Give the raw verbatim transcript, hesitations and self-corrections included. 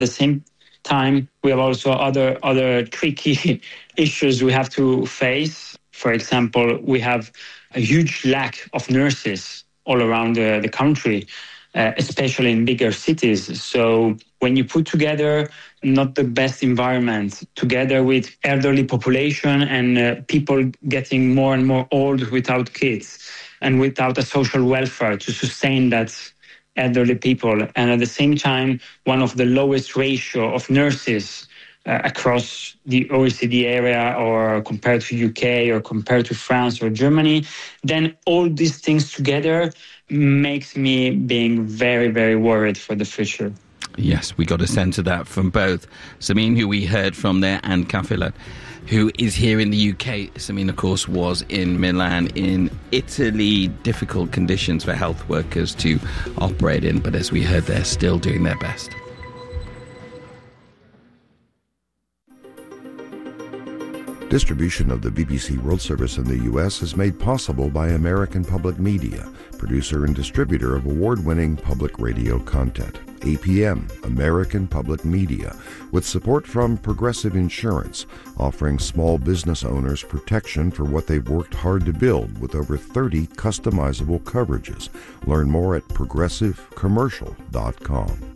At the same time, we have also other other tricky issues we have to face. For example, we have a huge lack of nurses all around the, the country, uh, especially in bigger cities. So when you put together not the best environment, together with elderly population and uh, people getting more and more old without kids and without a social welfare to sustain that elderly people, and at the same time, one of the lowest ratio of nurses uh, across the O E C D area or compared to U K or compared to France or Germany, then all these things together makes me being very, very worried for the future. Yes, we got a sense of that from both Samin, who we heard from there, and Kafilat, who is here in the U K. Samin, of course, was in Milan, in Italy. Difficult conditions for health workers to operate in, but as we heard, they're still doing their best. Distribution of the B B C World Service in the U S is made possible by American Public Media, producer and distributor of award-winning public radio content. A P M, American Public Media, with support from Progressive Insurance, offering small business owners protection for what they've worked hard to build with over thirty customizable coverages. Learn more at progressive commercial dot com.